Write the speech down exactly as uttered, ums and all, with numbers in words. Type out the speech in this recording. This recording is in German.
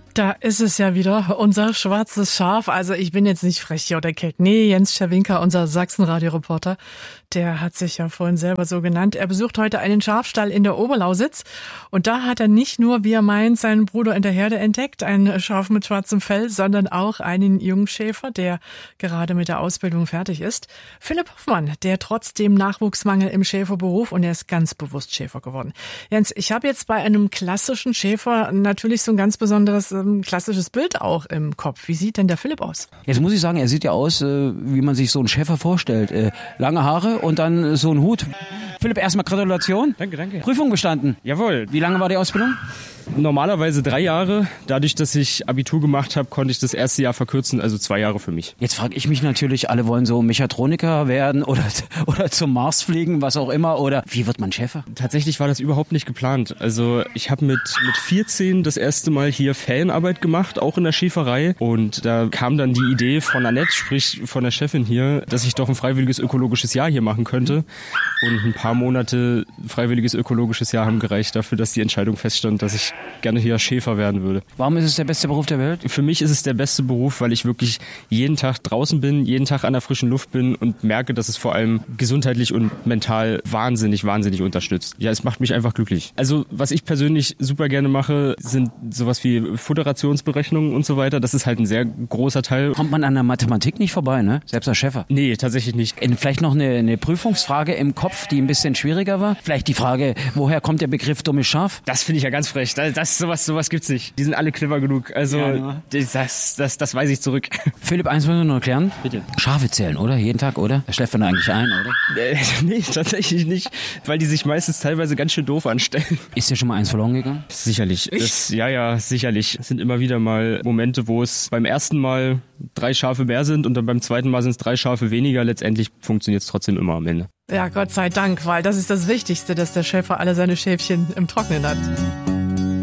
Da ist es ja wieder, unser schwarzes Schaf. Also ich bin jetzt nicht frech hier oder keck. Nee, Jens Czerwinka, unser Sachsen-Radio-Reporter, der hat sich ja vorhin selber so genannt. Er besucht heute einen Schafstall in der Oberlausitz. Und da hat er nicht nur, wie er meint, seinen Bruder in der Herde entdeckt, ein Schaf mit schwarzem Fell, sondern auch einen Jungschäfer, der gerade mit der Ausbildung fertig ist. Philipp Hoffmann, der trotz dem Nachwuchsmangel im Schäferberuf, und er ist ganz bewusst Schäfer geworden. Jens, ich habe jetzt bei einem klassischen Schäfer natürlich so ein ganz besonderes ein klassisches Bild auch im Kopf. Wie sieht denn der Philipp aus? Jetzt muss ich sagen, er sieht ja aus, äh, wie man sich so einen Schäfer vorstellt. Äh, lange Haare und dann so ein Hut. Philipp, erstmal Gratulation. Danke, danke. Prüfung bestanden. Jawohl. Wie lange war die Ausbildung? Normalerweise drei Jahre. Dadurch, dass ich Abitur gemacht habe, konnte ich das erste Jahr verkürzen, also zwei Jahre für mich. Jetzt frage ich mich natürlich, alle wollen so Mechatroniker werden oder, oder zum Mars fliegen, was auch immer. Oder wie wird man Schäfer? Tatsächlich war das überhaupt nicht geplant. Also ich habe mit, mit vierzehn das erste Mal hier Ferienarbeit gemacht, auch in der Schäferei. Und da kam dann die Idee von Annette, sprich von der Chefin hier, dass ich doch ein freiwilliges ökologisches Jahr hier machen könnte. Und ein paar Monate freiwilliges ökologisches Jahr haben gereicht dafür, dass die Entscheidung feststand, dass ich gerne hier Schäfer werden würde. Warum ist es der beste Beruf der Welt? Für mich ist es der beste Beruf, weil ich wirklich jeden Tag draußen bin, jeden Tag an der frischen Luft bin und merke, dass es vor allem gesundheitlich und mental wahnsinnig, wahnsinnig unterstützt. Ja, es macht mich einfach glücklich. Also was ich persönlich super gerne mache, sind sowas wie Futterationsberechnungen und so weiter. Das ist halt ein sehr großer Teil. Kommt man an der Mathematik nicht vorbei, ne? Selbst als Schäfer? Nee, tatsächlich nicht. Vielleicht noch eine, eine Prüfungsfrage im Kopf, die ein bisschen schwieriger war. Vielleicht die Frage, woher kommt der Begriff dummes Schaf? Das finde ich ja ganz frech. Das, das, sowas, sowas gibt's nicht. Die sind alle clever genug. Also ja, ja. Das, das, das weiß ich zurück. Philipp, eins müssen wir nur erklären. Bitte. Schafe zählen, oder? Jeden Tag, oder? Da schläft man eigentlich ein, oder? Äh, nee, tatsächlich nicht. Weil die sich meistens teilweise ganz schön doof anstellen. Ist dir schon mal eins verloren gegangen? Sicherlich. Das, ja, ja, sicherlich. Es sind immer wieder mal Momente, wo es beim ersten Mal drei Schafe mehr sind und dann beim zweiten Mal sind es drei Schafe weniger. Letztendlich funktioniert es trotzdem immer am Ende. Ja, Gott sei Dank, weil das ist das Wichtigste, dass der Schäfer alle seine Schäfchen im Trocknen hat.